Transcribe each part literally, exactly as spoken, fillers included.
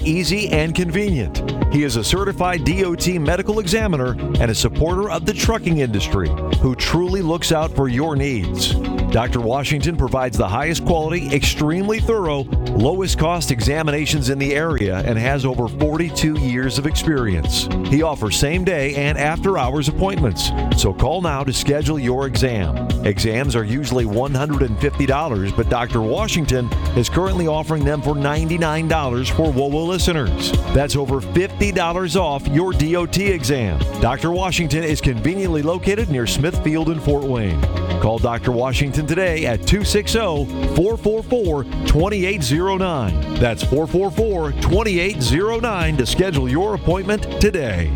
easy and convenient. He is a certified D O T medical examiner and a supporter of the trucking industry who truly looks out for your needs. Doctor Washington provides the highest quality, extremely thorough, lowest cost examinations in the area and has over forty-two years of experience. He offers same-day and after-hours appointments, so call now to schedule your exam. Exams are usually one hundred fifty dollars, but Doctor Washington is currently offering them for ninety-nine dollars for W O W O listeners. That's over fifty dollars off your D O T exam. Doctor Washington is conveniently located near Smithfield and Fort Wayne. Call Doctor Washington today at two six zero, four four four, two eight zero nine. That's four four four, two eight zero nine to schedule your appointment today.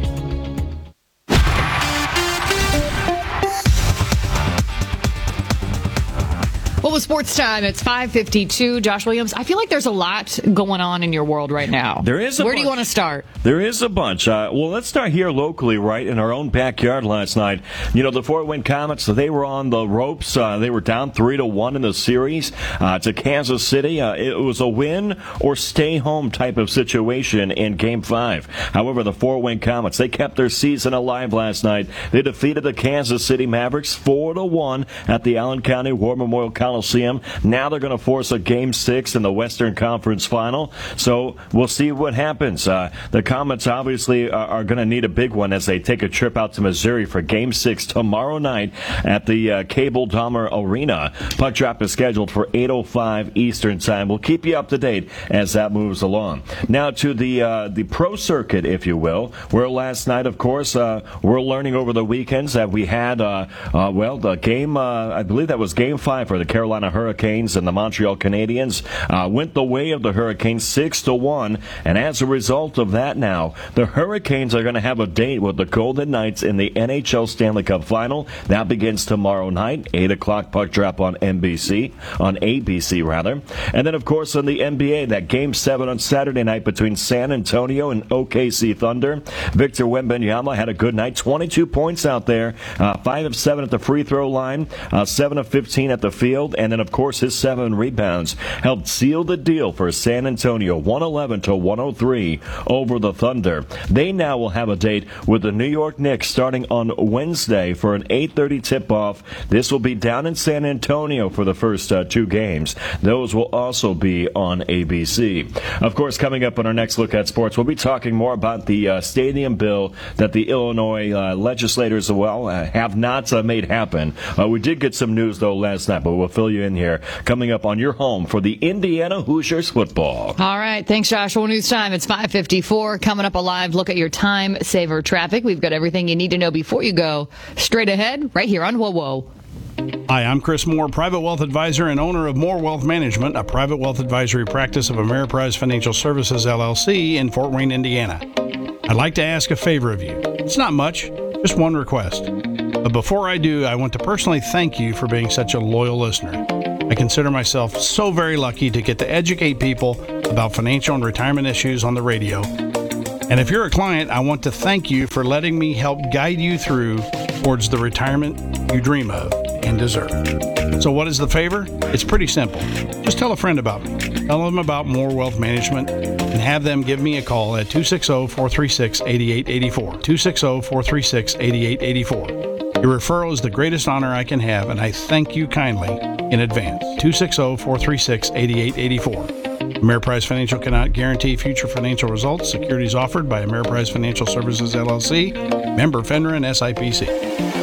Well, with sports time, it's five fifty-two. Josh Williams, I feel like there's a lot going on in your world right now. There is a Where bunch. do you want to start? There is a bunch. Uh, well, let's start here locally, right, in our own backyard last night. You know, the Fort Wayne Comets, they were on the ropes. Uh, they were down three to one in the series uh, to Kansas City. Uh, it was a win or stay home type of situation in Game five. However, the Fort Wayne Comets, they kept their season alive last night. They defeated the Kansas City Mavericks four to one at the Allen County War Memorial Coliseum. Now they're going to force a Game six in the Western Conference Final. So we'll see what happens. Uh, the Comets obviously are, are going to need a big one as they take a trip out to Missouri for Game six tomorrow night at the uh, Cable Dahmer Arena. Puck drop is scheduled for eight oh five Eastern Time. We'll keep you up to date as that moves along. Now to the uh, the pro circuit, if you will, where last night, of course, uh, we're learning over the weekends that we had, uh, uh, well, the game, uh, I believe that was Game five for the Carolina Hurricanes and the Montreal Canadiens uh, went the way of the Hurricanes six to one, and as a result of that now, the Hurricanes are going to have a date with the Golden Knights in the N H L Stanley Cup Final. That begins tomorrow night, eight o'clock puck drop on N B C, on A B C rather. And then, of course, in the N B A, that Game seven on Saturday night between San Antonio and O K C Thunder. Victor Wembanyama had a good night, twenty-two points out there, uh, five of seven at the free throw line, uh, seven of fifteen at the field. And then, of course, his seven rebounds helped seal the deal for San Antonio, one eleven to one oh three over the Thunder. They now will have a date with the New York Knicks starting on Wednesday for an eight thirty tip-off. This will be down in San Antonio for the first uh, two games. Those will also be on A B C. Of course, coming up on our next look at sports, we'll be talking more about the uh, stadium bill that the Illinois uh, legislators, well, uh, have not uh, made happen. Uh, we did get some news, though, last night, but we'll fill you in here coming up on your home for the Indiana Hoosiers football. All right. Thanks, Joshua. News time. It's five fifty-four. Coming up, a live look at your time saver traffic. We've got everything you need to know before you go. Straight ahead, right here on W O W O. Hi, I'm Chris Moore, private wealth advisor and owner of Moore Wealth Management, a private wealth advisory practice of Ameriprise Financial Services, L L C, in Fort Wayne, Indiana. I'd like to ask a favor of you. It's not much, just one request. But before I do, I want to personally thank you for being such a loyal listener. I consider myself so very lucky to get to educate people about financial and retirement issues on the radio. And if you're a client, I want to thank you for letting me help guide you through towards the retirement you dream of and deserve. So what is the favor? It's pretty simple. Just tell a friend about me. Tell them about Moore Wealth Management and have them give me a call at two six zero, four three six, eight eight eight four. two six zero, four three six, eight eight eight four. Your referral is the greatest honor I can have, and I thank you kindly in advance. two six zero, four three six, eight eight eight four. Ameriprise Financial cannot guarantee future financial results. Securities offered by Ameriprise Financial Services, L L C. Member FINRA and S I P C.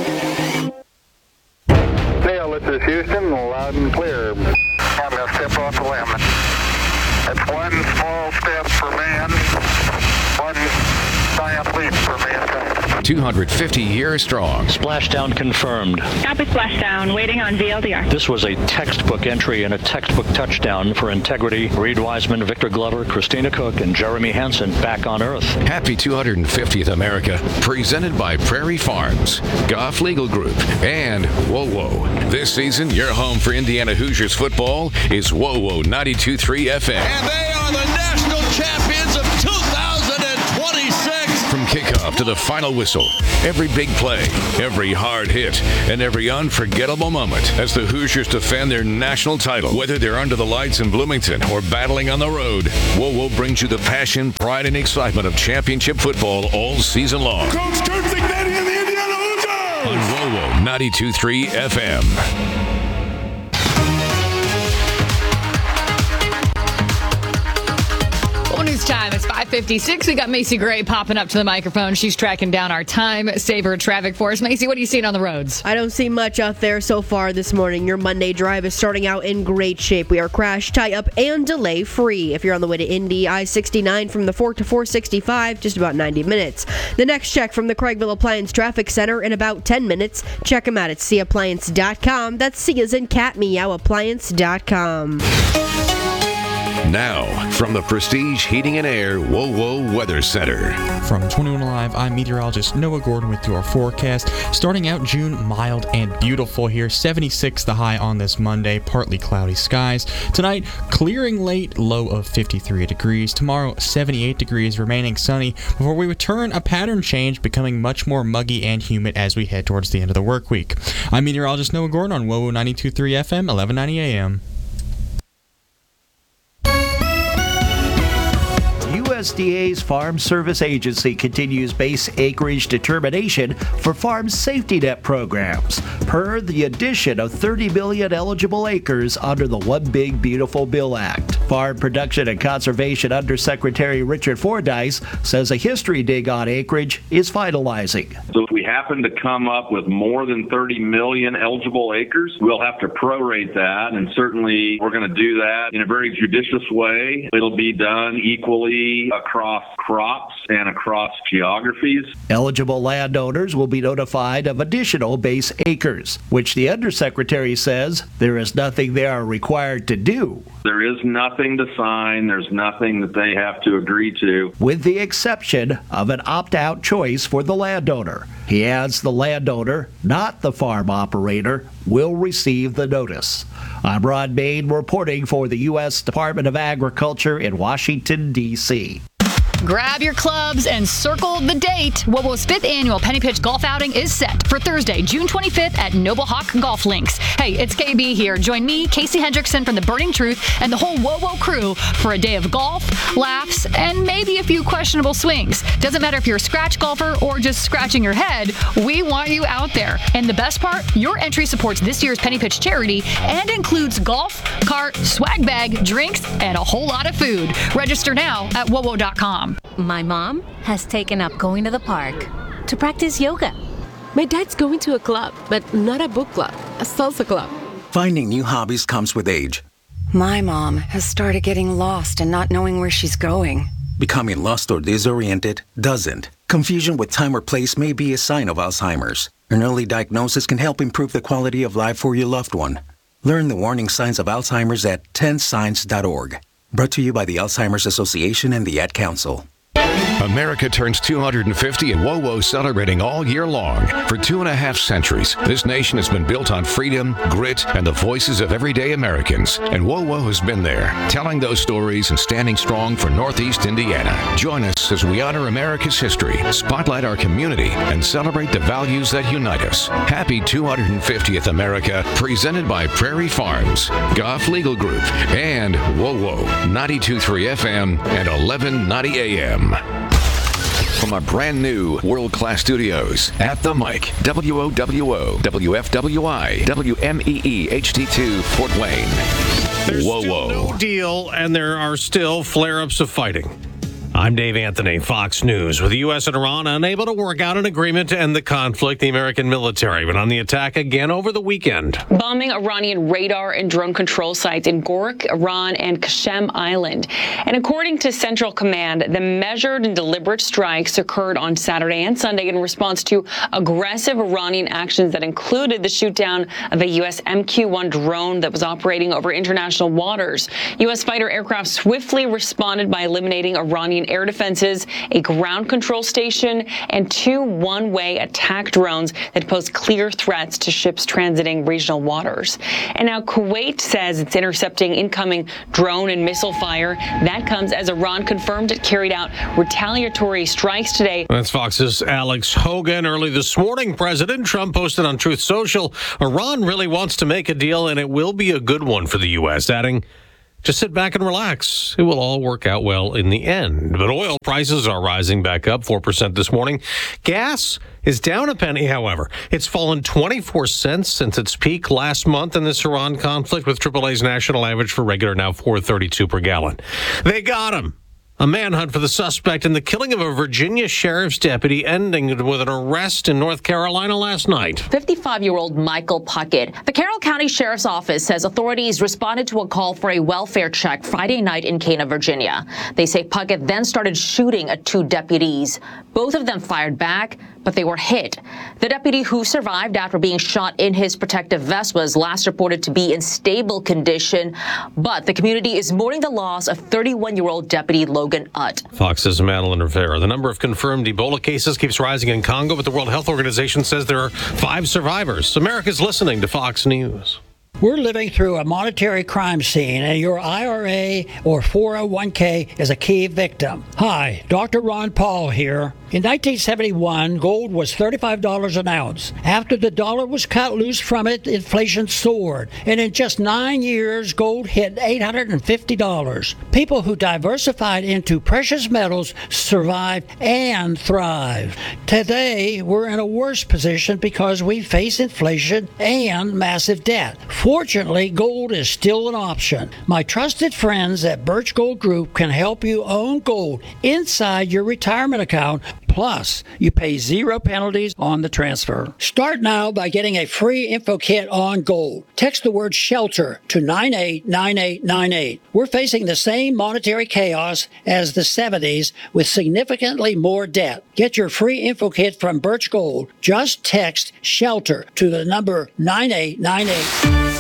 Dale, this is Houston, loud and clear. I'm going to step off the limb. That's one small step for man, one giant leap for mankind. two hundred fifty years strong. Splashdown confirmed. Copy splashdown, waiting on V L D R. This was a textbook entry and a textbook touchdown for integrity. Reed Wiseman, Victor Glover, Christina Cook, and Jeremy Hansen back on Earth. Happy two hundred fiftieth America, presented by Prairie Farms, Goff Legal Group, and W O W O. This season, your home for Indiana Hoosiers football is W O W O ninety-two point three F M. And they are the national champions of two thousand twenty-six. From kickoff to the final whistle. Every big play, every hard hit, and every unforgettable moment as the Hoosiers defend their national title. Whether they're under the lights in Bloomington or battling on the road, WoWo brings you the passion, pride, and excitement of championship football all season long. Coach Kurt Cignetti and the Indiana Hoosiers! On WoWo ninety-two point three F M. News time. It's five fifty-six. We got Macy Gray popping up to the microphone. She's tracking down our time saver traffic for us. Macy, what are you seeing on the roads? I don't see much out there so far this morning. Your Monday drive is starting out in great shape. We are crash, tie up, and delay free. If you're on the way to Indy, I sixty-nine from the Fort to four sixty-five, just about ninety minutes. The next check from the Craigville Appliance Traffic Center in about ten minutes. Check them out at C appliance dot com. That's C as in cat, meow, appliance dot com. Now, from the Prestige Heating and Air WoWo Weather Center. From twenty-one Alive, I'm meteorologist Noah Gordon with your forecast. Starting out June, mild and beautiful here. seventy-six the high on this Monday, partly cloudy skies. Tonight, clearing late, low of fifty-three degrees. Tomorrow, seventy-eight degrees, remaining sunny, before we return a pattern change, becoming much more muggy and humid as we head towards the end of the work week. I'm meteorologist Noah Gordon on WoWo ninety-two point three F M, eleven ninety A M. U S D A's Farm Service Agency continues base acreage determination for farm safety net programs, per the addition of thirty million eligible acres under the One Big Beautiful Bill Act. Farm Production and Conservation Undersecretary Richard Fordyce says a history dig on acreage is finalizing. So if we happen to come up with more than thirty million eligible acres, we'll have to prorate that, and certainly we're going to do that in a very judicious way. It'll be done equally across crops and across geographies. Eligible landowners will be notified of additional base acres, which the Undersecretary says there is nothing they are required to do. There is nothing to sign. There's nothing that they have to agree to. With the exception of an opt-out choice for the landowner. He adds the landowner, not the farm operator, will receive the notice. I'm Rod Bain reporting for the U S Department of Agriculture in Washington, D C Grab your clubs and circle the date. WoWo's fifth annual Penny Pitch Golf Outing is set for Thursday, June twenty-fifth at Noble Hawk Golf Links. Hey, it's K B here. Join me, Casey Hendrickson from The Burning Truth, and the whole WoWo crew for a day of golf, laughs, and maybe a few questionable swings. Doesn't matter if you're a scratch golfer or just scratching your head, we want you out there. And the best part, your entry supports this year's Penny Pitch charity and includes golf, cart, swag bag, drinks, and a whole lot of food. Register now at wowo dot com. My mom has taken up going to the park to practice yoga. My dad's going to a club, but not a book club, a salsa club. Finding new hobbies comes with age. My mom has started getting lost and not knowing where she's going. Becoming lost or disoriented doesn't. Confusion with time or place may be a sign of Alzheimer's. An early diagnosis can help improve the quality of life for your loved one. Learn the warning signs of Alzheimer's at ten signs dot org. Brought to you by the Alzheimer's Association and the Ad Council. America turns two hundred fifty and WoWo celebrating all year long. For two and a half centuries, this nation has been built on freedom, grit, and the voices of everyday Americans. And WoWo has been there, telling those stories and standing strong for Northeast Indiana. Join us as we honor America's history, spotlight our community, and celebrate the values that unite us. Happy two hundred fiftieth America, presented by Prairie Farms, Goff Legal Group, and WoWo ninety-two point three F M and eleven ninety A M. From our brand new world-class studios at the mic, W O W O, W F W I, W M E E H D two, Fort Wayne. There's Whoa, still whoa. no deal, and there are still flare-ups of fighting. I'm Dave Anthony, Fox News. With the U S and Iran unable to work out an agreement to end the conflict, the American military went on the attack again over the weekend. Bombing Iranian radar and drone control sites in Gorak, Iran, and Qasem Island. And according to Central Command, the measured and deliberate strikes occurred on Saturday and Sunday in response to aggressive Iranian actions that included the shoot-down of a U S M Q one drone that was operating over international waters. U S fighter aircraft swiftly responded by eliminating Iranian air defenses, a ground control station, and two one-way attack drones that pose clear threats to ships transiting regional waters. And now Kuwait says it's intercepting incoming drone and missile fire. That comes as Iran confirmed it carried out retaliatory strikes today. That's Fox's Alex Hogan. Early this morning, President Trump posted on Truth Social, Iran really wants to make a deal, and it will be a good one for the U S, adding, just sit back and relax. It will all work out well in the end. But oil prices are rising back up four percent this morning. Gas is down a penny, however. It's fallen twenty-four cents since its peak last month in this Iran conflict, with triple A's national average for regular now four thirty-two per gallon. They got him. A manhunt for the suspect in the killing of a Virginia sheriff's deputy ending with an arrest in North Carolina last night. fifty-five-year-old Michael Puckett. The Carroll County Sheriff's Office says authorities responded to a call for a welfare check Friday night in Cana, Virginia. They say Puckett then started shooting at two deputies. Both of them fired back, but they were hit. The deputy who survived after being shot in his protective vest was last reported to be in stable condition, but the community is mourning the loss of thirty-one-year-old Deputy Logan Utt. Fox's Madeline Rivera. The number of confirmed Ebola cases keeps rising in Congo, but the World Health Organization says there are five survivors. America's listening to Fox News. We're living through a monetary crime scene, and your I R A or four oh one k is a key victim. Hi, Doctor Ron Paul here. In nineteen seventy-one, gold was thirty-five dollars an ounce. After the dollar was cut loose from it, inflation soared. And in just nine years, gold hit eight hundred fifty dollars. People who diversified into precious metals survived and thrived. Today, we're in a worse position because we face inflation and massive debt. Fortunately, gold is still an option. My trusted friends at Birch Gold Group can help you own gold inside your retirement account. Plus, you pay zero penalties on the transfer. Start now by getting a free info kit on gold. Text the word SHELTER to nine eight nine eight nine eight. We're facing the same monetary chaos as the seventies with significantly more debt. Get your free info kit from Birch Gold. Just text SHELTER to the number nine eight nine eight.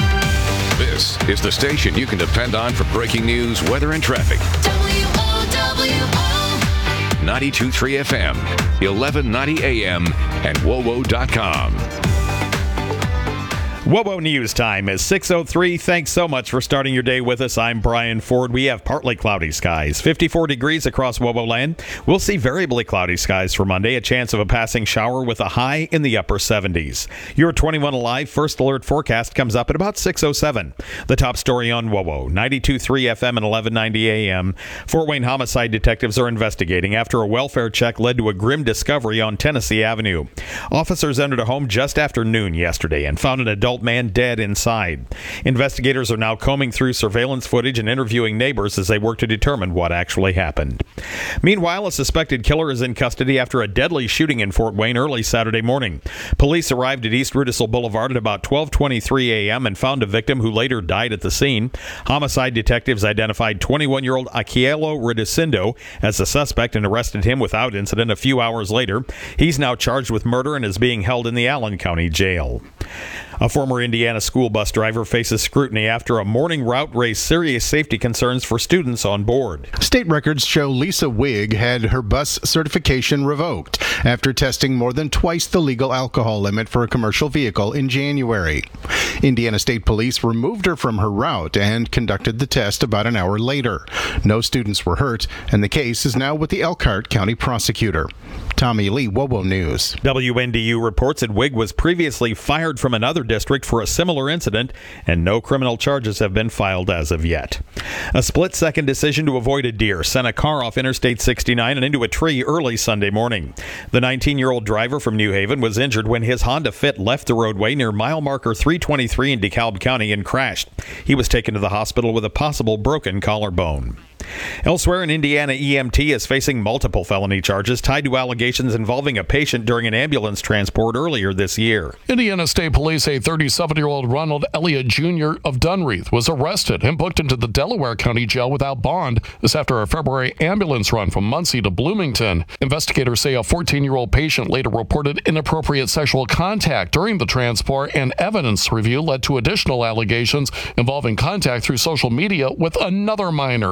This is the station you can depend on for breaking news, weather, and traffic. W O W O ninety-two point three F M, eleven ninety A M, and W O W O dot com. W O W O News Time is six oh three. Thanks so much for starting your day with us. I'm Brian Ford. We have partly cloudy skies, fifty-four degrees across W O W O land. We'll see variably cloudy skies for Monday, a chance of a passing shower with a high in the upper seventies. Your twenty-one Alive First Alert forecast comes up at about six oh seven. The top story on W O W O, ninety-two point three F M and eleven ninety A M. Fort Wayne homicide detectives are investigating after a welfare check led to a grim discovery on Tennessee Avenue. Officers entered a home just after noon yesterday and found an adult man dead inside. Investigators are now combing through surveillance footage and interviewing neighbors as they work to determine what actually happened. Meanwhile, a suspected killer is in custody after a deadly shooting in Fort Wayne early Saturday morning. Police arrived at East Rudisill Boulevard at about twelve twenty-three A M and found a victim who later died at the scene. Homicide detectives identified twenty-one-year-old Akielo Redicindo as the suspect and arrested him without incident a few hours later. He's now charged with murder and is being held in the Allen County Jail. A former Indiana school bus driver faces scrutiny after a morning route raised serious safety concerns for students on board. State records show Lisa Wigg had her bus certification revoked after testing more than twice the legal alcohol limit for a commercial vehicle in January. Indiana State Police removed her from her route and conducted the test about an hour later. No students were hurt, and the case is now with the Elkhart County prosecutor. Tommy Lee, W O W O News. W N D U reports that Wigg was previously fired from another district for a similar incident, and no criminal charges have been filed as of yet. A split-second decision to avoid a deer sent a car off Interstate sixty-nine and into a tree early Sunday morning. The nineteen-year-old driver from New Haven was injured when his Honda Fit left the roadway near mile marker three twenty-three in DeKalb County and crashed. He was taken to the hospital with a possible broken collarbone. Elsewhere in Indiana, E M T is facing multiple felony charges tied to allegations involving a patient during an ambulance transport earlier this year. Indiana State Police say thirty-seven-year-old Ronald Elliott Junior of Dunreath was arrested and booked into the Delaware County Jail without bond. This after a February ambulance run from Muncie to Bloomington. Investigators say a fourteen-year-old patient later reported inappropriate sexual contact during the transport, and evidence review led to additional allegations involving contact through social media with another minor. John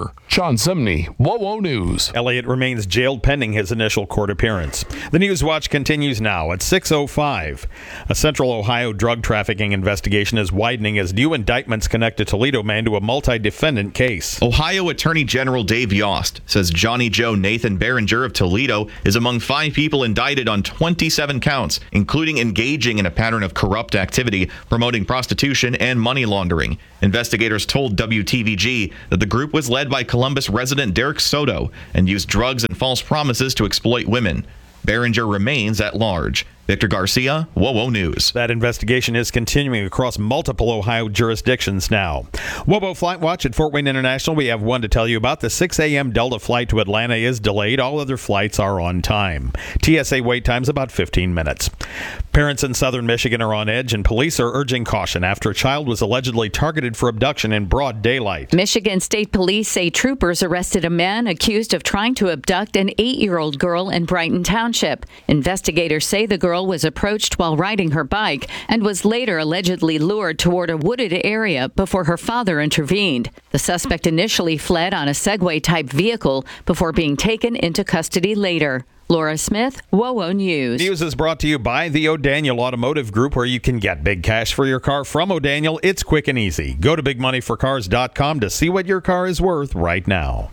John Zimney, WOWO News. Elliott remains jailed pending his initial court appearance. The News Watch continues now at six oh five. A Central Ohio drug trafficking investigation is widening as new indictments connect a Toledo man to a multi-defendant case. Ohio Attorney General Dave Yost says Johnny Joe Nathan Berenger of Toledo is among five people indicted on twenty-seven counts, including engaging in a pattern of corrupt activity, promoting prostitution, and money laundering. Investigators told W T V G that the group was led by Columbus resident Derek Soto and used drugs and false promises to exploit women. Berenger remains at large. Victor Garcia, WOWO News. That investigation is continuing across multiple Ohio jurisdictions now. WOWO Flight Watch at Fort Wayne International. We have one to tell you about. The six a.m. Delta flight to Atlanta is delayed. All other flights are on time. T S A wait time's about fifteen minutes. Parents in southern Michigan are on edge, and police are urging caution after a child was allegedly targeted for abduction in broad daylight. Michigan State Police say troopers arrested a man accused of trying to abduct an eight-year-old girl in Brighton Township. Investigators say the girl was approached while riding her bike and was later allegedly lured toward a wooded area before her father intervened. The suspect initially fled on a Segway-type vehicle before being taken into custody later. Laura Smith, WOWO News. News is brought to you by the O'Daniel Automotive Group, where you can get big cash for your car from O'Daniel. It's quick and easy. Go to big money for cars dot com to see what your car is worth right now.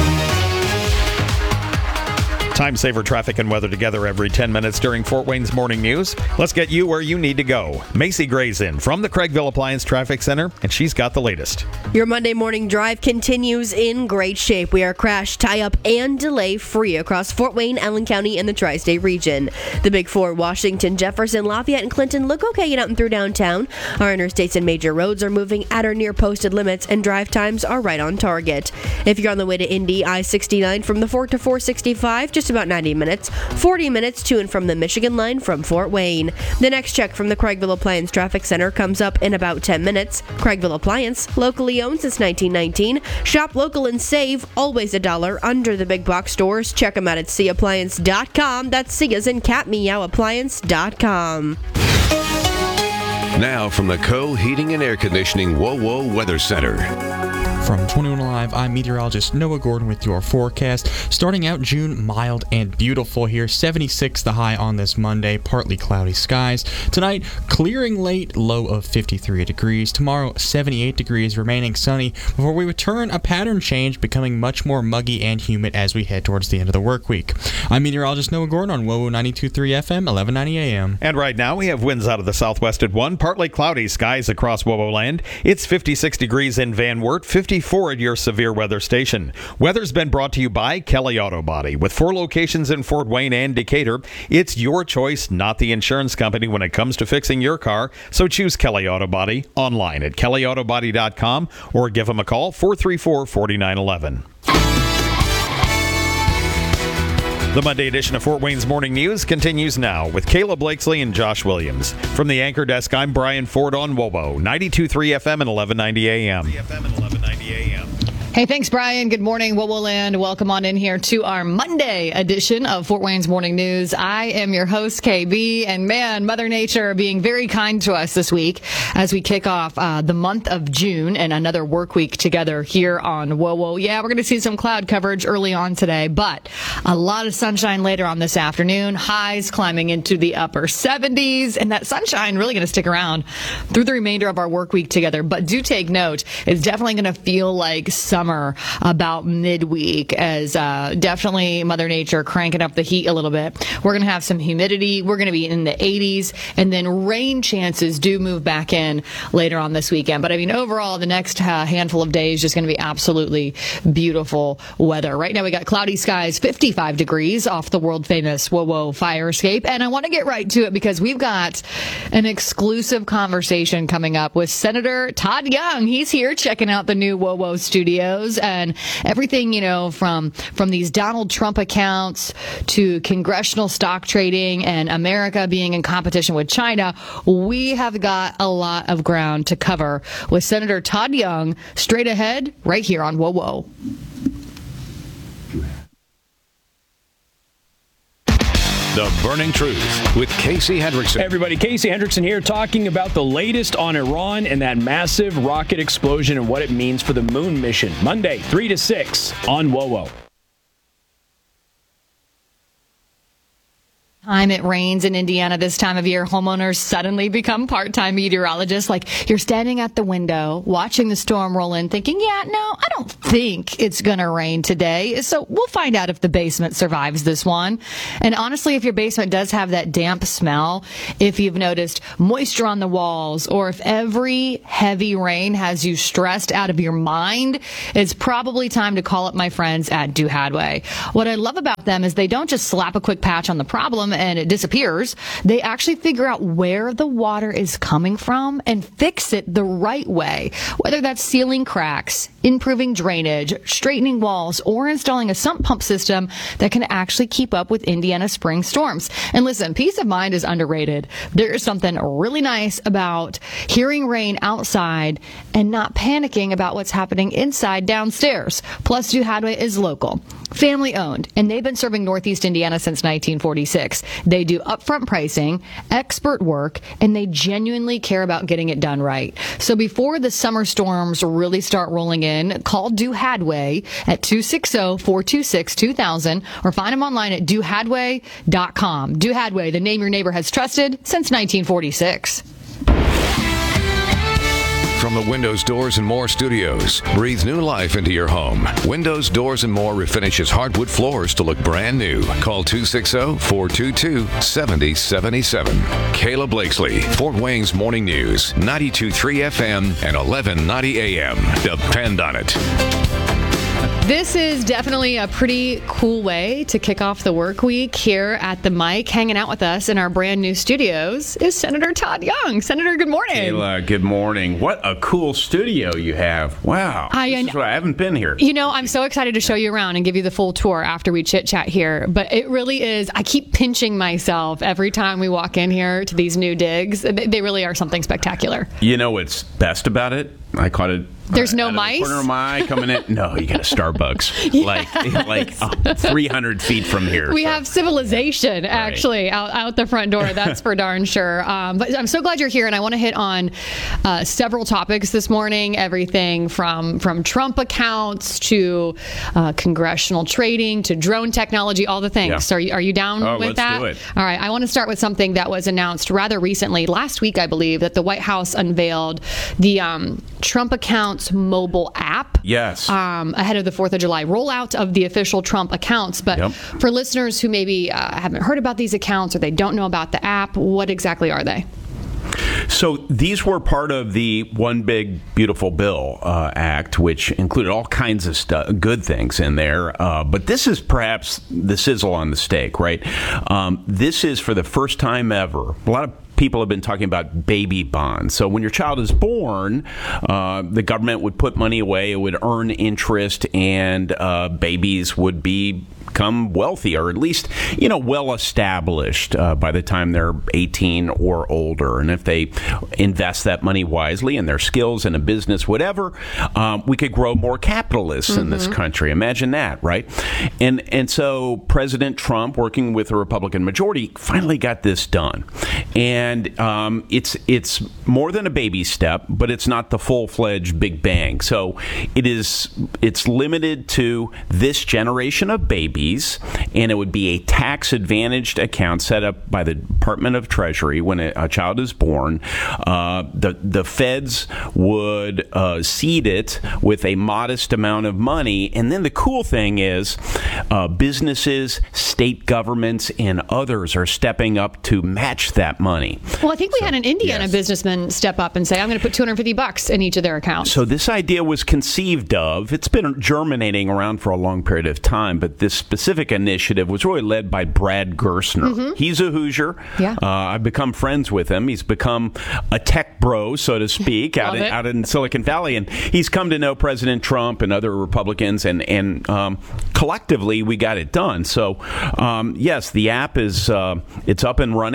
Time saver traffic and weather together every ten minutes during Fort Wayne's Morning News. Let's get you where you need to go. Macy Gray's in from the Craigville Appliance Traffic Center, and she's got the latest. Your Monday morning drive continues in great shape. We are crash, tie-up, and delay-free across Fort Wayne, Allen County, and the tri-state region. The Big Four, Washington, Jefferson, Lafayette, and Clinton look okay out and through downtown. Our interstates and major roads are moving at or near posted limits, and drive times are right on target. If you're on the way to Indy, I sixty-nine from the four to four sixty-five, just about ninety minutes, forty minutes to and from the Michigan line from Fort Wayne. The next check from the Craigville Appliance Traffic Center comes up in about ten minutes. Craigville Appliance, locally owned since nineteen nineteen. Shop local and save, always a dollar under the big box stores. Check them out at C appliance dot com. That's C as in cat meow appliance dot com. Now from the Co Heating and Air Conditioning WOWO Weather Center. From twenty-one Alive, I'm meteorologist Noah Gordon with your forecast. Starting out June, mild and beautiful here. seventy-six the high on this Monday, partly cloudy skies. Tonight, clearing late, low of fifty-three degrees. Tomorrow, seventy-eight degrees, remaining sunny before we return a pattern change, becoming much more muggy and humid as we head towards the end of the work week. I'm meteorologist Noah Gordon on WOWO ninety-two point three F M, eleven ninety A M. And right now, we have winds out of the southwest at one, partly cloudy skies across WOWO land. It's fifty-six degrees in Van Wert, fifty-four at your severe weather station. Weather's been brought to you by Kelly Auto Body. With four locations in Fort Wayne and Decatur, it's your choice, not the insurance company, when it comes to fixing your car. So choose Kelly Auto Body online at kelly auto body dot com or give them a call, four three four, four nine one one. The Monday edition of Fort Wayne's Morning News continues now with Kayla Blakesley and Josh Williams. From the anchor desk, I'm Brian Ford on WOWO, ninety-two point three F M and eleven ninety A M. Hey, thanks, Brian. Good morning, WOWO Land. Welcome on in here to our Monday edition of Fort Wayne's Morning News. I am your host, K B, and man, Mother Nature being very kind to us this week as we kick off uh, the month of June and another work week together here on WOWO. Yeah, we're going to see some cloud coverage early on today, but a lot of sunshine later on this afternoon. Highs climbing into the upper seventies, and that sunshine really going to stick around through the remainder of our work week together. But do take note, it's definitely going to feel like summer about midweek, as uh, definitely Mother Nature cranking up the heat a little bit. We're going to have some humidity. We're going to be in the eighties, and then rain chances do move back in later on this weekend. But I mean, overall, the next uh, handful of days just going to be absolutely beautiful weather. Right now, we got cloudy skies, fifty-five degrees off the world famous WOWO fire escape. And I want to get right to it because we've got an exclusive conversation coming up with Senator Todd Young. He's here checking out the new WOWO studio. And everything, you know, from from these Donald Trump accounts to congressional stock trading and America being in competition with China, we have got a lot of ground to cover with Senator Todd Young straight ahead right here on WOWO. The Burning Truth with Casey Hendrickson. Hey everybody, Casey Hendrickson here talking about the latest on Iran and that massive rocket explosion and what it means for the moon mission. Monday, three to six on WOWO. Time it rains in Indiana this time of year, homeowners suddenly become part-time meteorologists. Like, you're standing at the window, watching the storm roll in, thinking, yeah, no, I don't think it's going to rain today. So we'll find out if the basement survives this one. And honestly, if your basement does have that damp smell, if you've noticed moisture on the walls, or if every heavy rain has you stressed out of your mind, it's probably time to call up my friends at Do Hadway. What I love about them is they don't just slap a quick patch on the problem and it disappears. They actually figure out where the water is coming from and fix it the right way. Whether that's sealing cracks, improving drainage, straightening walls, or installing a sump pump system that can actually keep up with Indiana spring storms. And listen, peace of mind is underrated. There is something really nice about hearing rain outside and not panicking about what's happening inside downstairs. Plus, Do Hadway is local, family owned, and they've been serving Northeast Indiana since nineteen forty-six. They do upfront pricing, expert work, and they genuinely care about getting it done right. So before the summer storms really start rolling in, call Do Hadway at two six zero, four two six, two thousand or find them online at do hadway dot com. Do Hadway, the name your neighbor has trusted since nineteen forty-six. From the Windows, Doors, and More studios, breathe new life into your home. Windows, Doors, and More refinishes hardwood floors to look brand new. Call two six zero, four two two, seven zero seven seven. Kayla Blakesley, Fort Wayne's Morning News, ninety-two point three F M and eleven ninety A M. Depend on it. This is definitely a pretty cool way to kick off the work week here at the mic. Hanging out with us in our brand new studios is Senator Todd Young. Senator, good morning. Kayla, good morning. What a cool studio you have. Wow. I, this is what I haven't been here. You know, I'm so excited to show you around and give you the full tour after we chit chat here. But it really is, I keep pinching myself every time we walk in here to these new digs. They really are something spectacular. You know what's best about it? I caught it. There's uh, no out mice? Of the corner of my eye coming in. No, you got a Starbucks. Yes. Like like uh, three hundred feet from here. We so. have civilization, actually, right. out, out the front door. That's for darn sure. Um, but I'm so glad you're here, and I want to hit on uh, several topics this morning. Everything from, from Trump accounts to uh, congressional trading to drone technology, all the things. Yeah. So are you, are you down oh, with let's that? Do it. All right. I want to start with something that was announced rather recently, last week, I believe, that the White House unveiled the um, Trump accounts mobile app. Yes. Um, ahead of the fourth of July rollout of the official Trump accounts. But yep. for listeners who maybe uh, haven't heard about these accounts or they don't know about the app, what exactly are they? So these were part of the One Big Beautiful Bill uh, Act, which included all kinds of stuff, good things in there. Uh, but this is perhaps the sizzle on the steak, right? Um, this is for the first time ever. A lot of people have been talking about baby bonds. So when your child is born, uh, the government would put money away, it would earn interest, and uh, babies would be become wealthy, or at least, you know, well established uh, by the time they're eighteen or older. And if they invest that money wisely in their skills in a business, whatever, um, we could grow more capitalists mm-hmm. in this country. Imagine that, right? And and so President Trump, working with a Republican majority, finally got this done. And um, it's it's more than a baby step, but it's not the full-fledged Big Bang. So it is it's limited to this generation of babies. And it would be a tax-advantaged account set up by the Department of Treasury when a, a child is born. Uh, the the feds would uh, seed it with a modest amount of money, and then the cool thing is, uh, businesses, state governments, and others are stepping up to match that money. Well, I think we so, had an Indiana yes. businessman step up and say, "I'm going to put two hundred fifty bucks in each of their accounts." So this idea was conceived of. It's been germinating around for a long period of time, but this specific initiative was really led by Brad Gerstner. Mm-hmm. He's a Hoosier. Yeah. Uh, I've become friends with him. He's become a tech bro, so to speak, out, in, out in Silicon Valley. And he's come to know President Trump and other Republicans, and, and um, collectively we got it done. So, um, yes, the app is uh, it's up and running.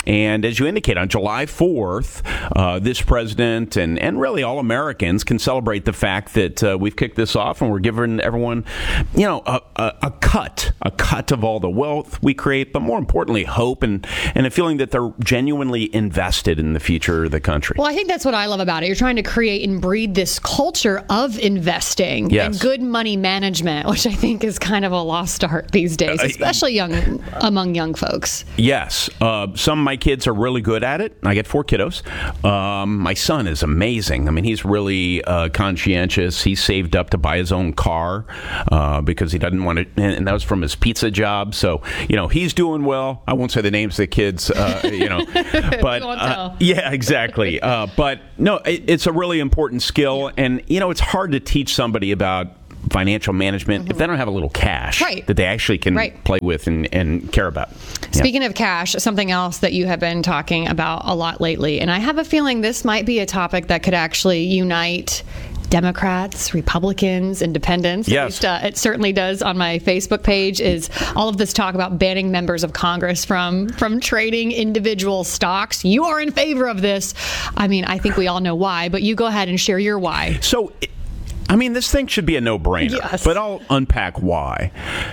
And as you indicate, on July fourth, uh, this president and, and really all Americans can celebrate the fact that uh, we've kicked this off and we're giving everyone, you know, a, a, a cut, a cut of all the wealth we create, but more importantly, hope and, and a feeling that they're genuinely invested in the future of the country. Well, I think that's what I love about it. You're trying to create and breed this culture of investing Yes. and good money management, which I think is kind of a lost art these days, especially young among young folks. Yes. Uh, some of my kids are really good at it. I get four kiddos. Um, my son is amazing. I mean, he's really uh, conscientious. He saved up to buy his own car uh, because he doesn't want to, and that was from his pizza job. So, you know, he's doing well. I won't say the names of the kids, uh, you know, but uh, yeah, exactly. Uh, but no, it, it's a really important skill. And, you know, it's hard to teach somebody about financial management mm-hmm. if they don't have a little cash right. that they actually can right. play with and, and care about. Speaking yeah. of cash, something else that you have been talking about a lot lately, and I have a feeling this might be a topic that could actually unite Democrats, Republicans, Independents. Yes. At least, uh, it certainly does on my Facebook page, is all of this talk about banning members of Congress from from trading individual stocks. You are in favor of this. I mean, I think we all know why, but you go ahead and share your why. So, I mean, this thing should be a no-brainer, yes. but I'll unpack why.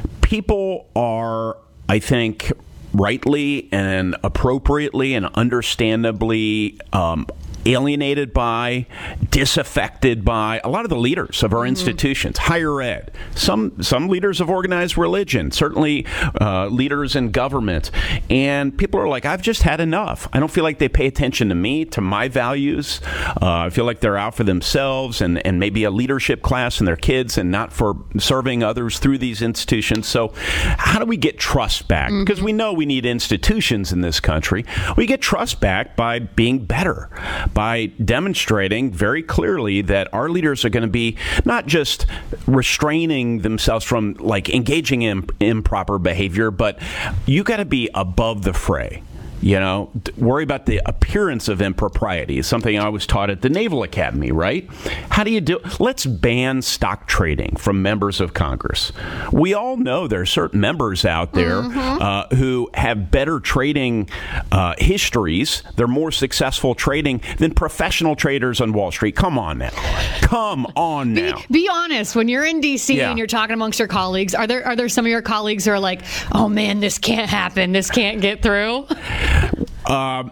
People are, I think, rightly and appropriately and understandably um, alienated by, disaffected by a lot of the leaders of our mm-hmm. institutions, higher ed, some some leaders of organized religion, certainly uh, leaders in government. And people are like, I've just had enough. I don't feel like they pay attention to me, to my values. Uh, I feel like they're out for themselves and, and maybe a leadership class and their kids and not for serving others through these institutions. So how do we get trust back? Mm-hmm. Because we know we need institutions in this country. We get trust back by being better, by demonstrating very clearly that our leaders are going to be not just restraining themselves from like engaging in improper behavior, but you got to be above the fray. You know, worry about the appearance of impropriety is something I was taught at the Naval Academy, right? How do you do? Let's ban stock trading from members of Congress. We all know there are certain members out there mm-hmm. uh, who have better trading uh, histories. They're more successful trading than professional traders on Wall Street. Come on now. Come on now. Be, be honest. When you're in D C yeah. and you're talking amongst your colleagues, are there are there some of your colleagues who are like, oh, man, this can't happen. This can't get through? Uh,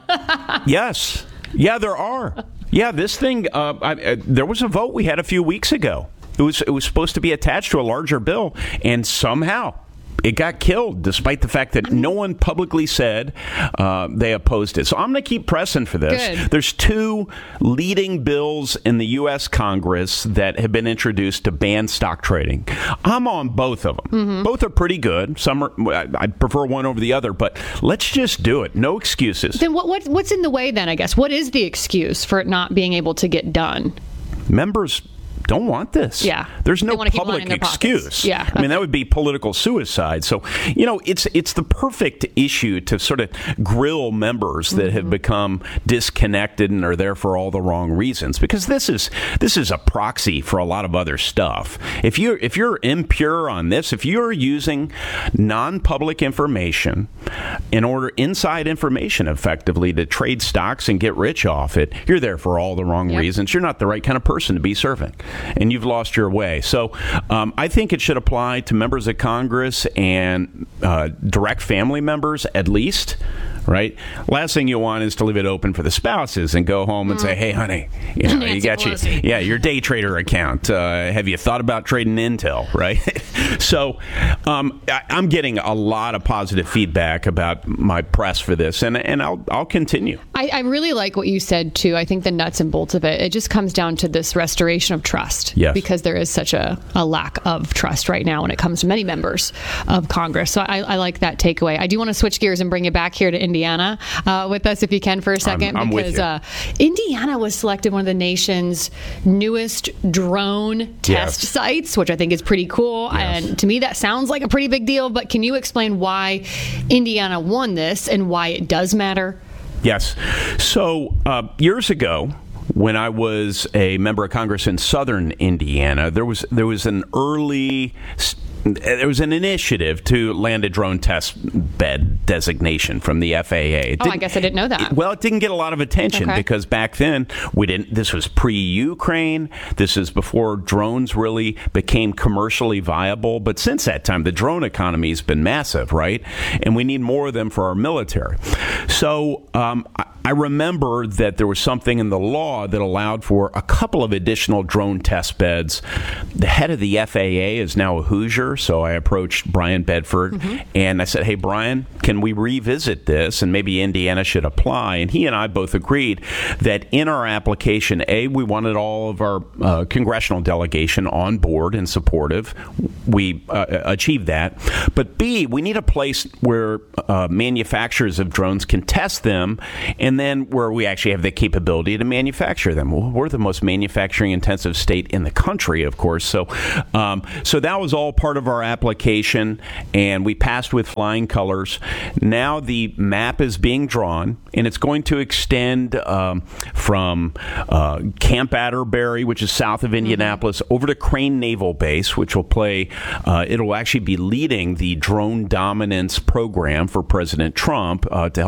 yes. Yeah, there are. Yeah, this thing, uh, I, uh, there was a vote we had a few weeks ago. It was it was supposed to be attached to a larger bill, and somehow it got killed, despite the fact that no one publicly said uh, they opposed it. So I'm going to keep pressing for this. Good. There's two leading bills in the U S Congress that have been introduced to ban stock trading. I'm on both of them. Mm-hmm. Both are pretty good. Some are, I prefer one over the other, but let's just do it. No excuses. Then what, what what's in the way then, I guess? What is the excuse for it not being able to get done? Members don't want this. Yeah. There's no public excuse. Yeah. I mean, that would be political suicide. So, you know, it's it's the perfect issue to sort of grill members that mm-hmm. have become disconnected and are there for all the wrong reasons, because this is this is a proxy for a lot of other stuff. If you if you're impure on this, if you're using non-public information in order inside information effectively to trade stocks and get rich off it, you're there for all the wrong yep. reasons. You're not the right kind of person to be serving. And you've lost your way. So um, I think it should apply to members of Congress and uh, direct family members at least. Right? Last thing you want is to leave it open for the spouses and go home and mm. say, hey, honey, you know, you got your, yeah, your day trader account. Uh, have you thought about trading Intel? Right? So um, I, I'm getting a lot of positive feedback about my press for this, and, and I'll, I'll continue. I, I really like what you said, too. I think the nuts and bolts of it, it just comes down to this restoration of trust. Yes. Because there is such a, a lack of trust right now when it comes to many members of Congress. So I, I like that takeaway. I do want to switch gears and bring you back here to India. Indiana uh, with us if you can for a second, I'm, I'm because uh, Indiana was selected one of the nation's newest drone test yes. sites, which I think is pretty cool. Yes. And to me, that sounds like a pretty big deal. But can you explain why Indiana won this and why it does matter? Yes. So uh, years ago, when I was a member of Congress in southern Indiana, there was there was an early there was an initiative to land a drone test bed designation from the F A A. It Oh, I guess I didn't know that. Well, it didn't get a lot of attention Okay. because back then we didn't. This was pre-Ukraine. This is before drones really became commercially viable. But since that time, the drone economy has been massive, right? And we need more of them for our military. So um, I, I remember that there was something in the law that allowed for a couple of additional drone test beds. The head of the F A A is now a Hoosier, so I approached Brian Bedford Mhm. and I said, hey, Brian, can we revisit this? And maybe Indiana should apply. And he and I both agreed that in our application, A, we wanted all of our uh, congressional delegation on board and supportive. We uh, achieved that. But B, we need a place where uh, manufacturers of drones can test them, and then where we actually have the capability to manufacture them. Well, we're the most manufacturing intensive state in the country, of course. So, um, so that was all part of our application, and we passed with flying colors. Now the map is being drawn, and it's going to extend um, from uh, Camp Atterbury, which is south of Indianapolis, mm-hmm. over to Crane Naval Base, which will play, uh, it'll actually be leading the drone dominance program for President Trump uh, to help